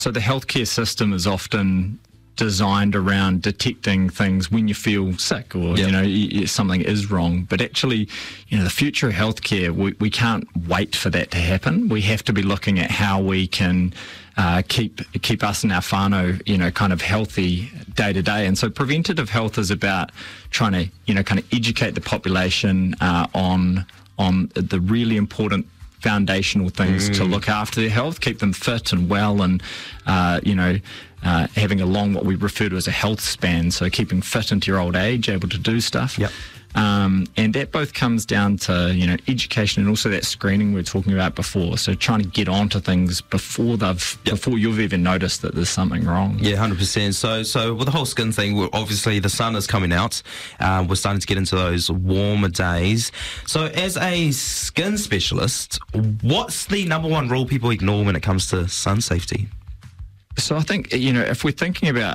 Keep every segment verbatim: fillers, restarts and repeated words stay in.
So the healthcare system is often designed around detecting things when you feel sick or, yep. you know, y- y- something is wrong. But actually, you know, the future of healthcare, we, we can't wait for that to happen. We have to be looking at how we can uh, keep keep us and our whānau, you know, kind of healthy day to day. And so preventative health is about trying to, you know, kind of educate the population uh, on on the really important foundational things mm. to look after their health, keep them fit and well, and uh, you know, uh, having a long, what we refer to as a health span, so keeping fit into your old age, able to do stuff. Yep. Um, and that both comes down to, you know, education and also that screening we were talking about before. So trying to get onto things before they've, yep. before you've even noticed that there's something wrong. Yeah, one hundred percent. So, so with the whole skin thing, we're, obviously the sun is coming out. Uh, we're starting to get into those warmer days. So as a skin specialist, what's the number one rule people ignore when it comes to sun safety? So I think, you know, if we're thinking about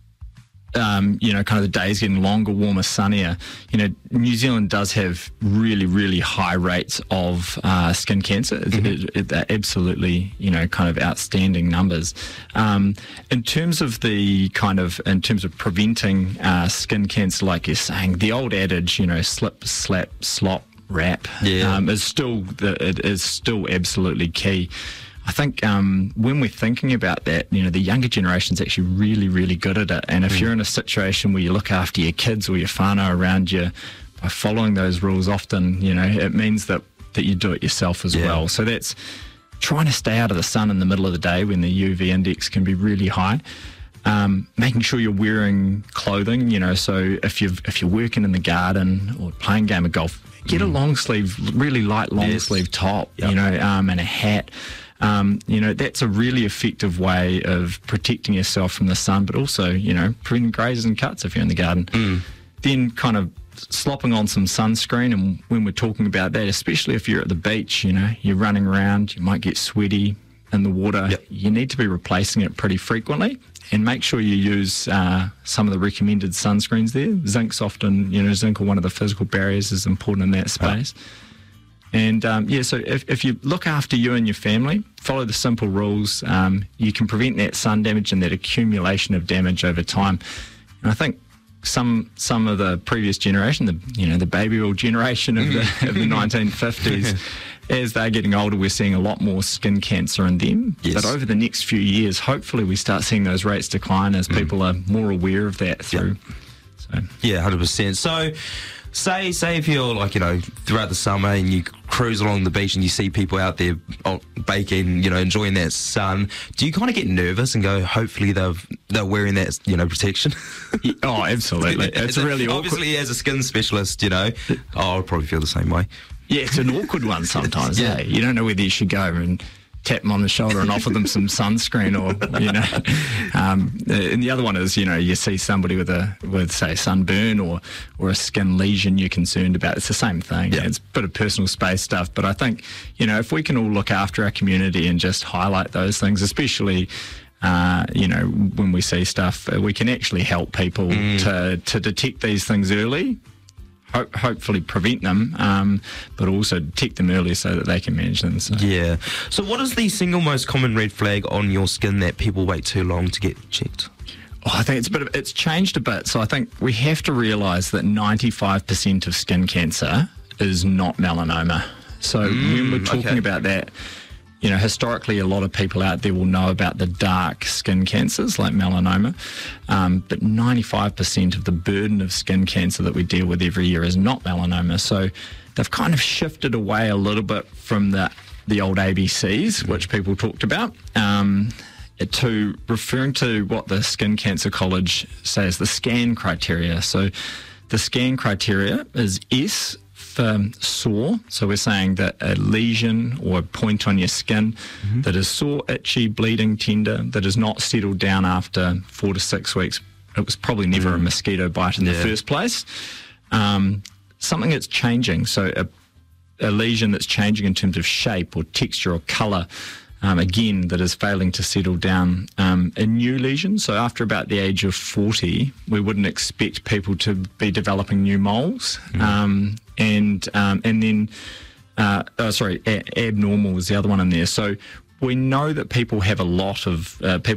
Um, you know, kind of the days getting longer, warmer, sunnier, you know, New Zealand does have really, really high rates of uh, skin cancer. Mm-hmm. It, it, they're absolutely, you know, kind of outstanding numbers. Um, in terms of the kind of, in terms of preventing uh, skin cancer, like you're saying, the old adage, you know, slip, slap, slop, wrap, yeah. um, is still, the, it is still absolutely key. I think um, when we're thinking about that, you know, the younger generation's actually really, really good at it. And if mm. you're in a situation where you look after your kids or your whānau around you by following those rules, often, you know, it means that, that you do it yourself as yeah. well. So that's trying to stay out of the sun in the middle of the day when the U V index can be really high. Um, making sure you're wearing clothing, you know, so if you've if you're working in the garden or playing a game of golf, get mm. a long sleeve, really light long yes. sleeve top, yep. you know, um, and a hat. Um, you know, that's a really effective way of protecting yourself from the sun, but also, you know, preventing grazes and cuts if you're in the garden. Mm. Then kind of slopping on some sunscreen, and when we're talking about that, especially if you're at the beach, you know, you're running around, you might get sweaty in the water. Yep. You need to be replacing it pretty frequently, and make sure you use uh, some of the recommended sunscreens there. Zinc's often, you know, zinc or one of the physical barriers is important in that space. Oh. And, um, yeah, so if, if you look after you and your family, follow the simple rules, um, you can prevent that sun damage and that accumulation of damage over time. And I think some some of the previous generation, the you know the baby boom generation of the, of the nineteen fifties, as they're getting older, we're seeing a lot more skin cancer in them. Yes. But over the next few years, hopefully we start seeing those rates decline as mm. people are more aware of that through. Yep. So. Yeah, one hundred percent. So... Say, say if you're like, you know, throughout the summer and you cruise along the beach and you see people out there baking, you know, enjoying that sun, do you kind of get nervous and go, hopefully they're, they're wearing that, you know, protection? Oh, absolutely. It's really awkward. Obviously, as a skin specialist, you know, oh, I'll probably feel the same way. Yeah, it's an awkward one sometimes. yeah. Eh? You don't know whether you should go and tap them on the shoulder and offer them some sunscreen, or, you know. Um, and the other one is, you know, you see somebody with a, with say, sunburn or, or a skin lesion you're concerned about. It's the same thing. Yeah. It's a bit of personal space stuff. But I think, you know, if we can all look after our community and just highlight those things, especially, uh, you know, when we see stuff, we can actually help people mm. to, to detect these things early. Ho- hopefully prevent them, um, but also detect them early so that they can manage them. So. Yeah. So what is the single most common red flag on your skin that people wait too long to get checked? Oh, I think it's a bit of, it's changed a bit. So I think we have to realise that ninety-five percent of skin cancer is not melanoma. So mm, when we're talking okay. about that, you know, historically, a lot of people out there will know about the dark skin cancers like melanoma, um, but ninety-five percent of the burden of skin cancer that we deal with every year is not melanoma. So they've kind of shifted away a little bit from the, the old A B Cs, which people talked about, um, to referring to what the Skin Cancer College says, the SCAN criteria. So the SCAN criteria is S for sore. So we're saying that a lesion or a point on your skin mm-hmm. that is sore, itchy, bleeding, tender, that is not settled down after four to six weeks. It was probably never mm. a mosquito bite in yeah. the first place. Um, something that's changing. So a, a lesion that's changing in terms of shape or texture or colour, Um, again, that is failing to settle down. Um, a new lesion, so after about the age of forty, we wouldn't expect people to be developing new moles. Mm. Um, and um, and then, uh, oh, sorry, a- abnormal was the other one in there. So we know that people have a lot of uh, people